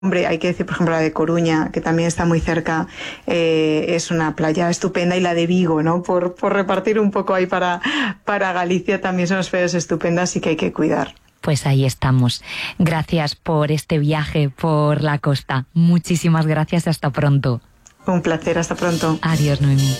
Hombre, hay que decir, por ejemplo, la de Coruña, que también está muy cerca, es una playa estupenda, y la de Vigo, ¿no? Por repartir un poco ahí para Galicia, también son unas playas estupendas y que hay que cuidar. Pues ahí estamos. Gracias por este viaje por la costa. Muchísimas gracias, hasta pronto. Un placer, hasta pronto. Adiós, Noemí.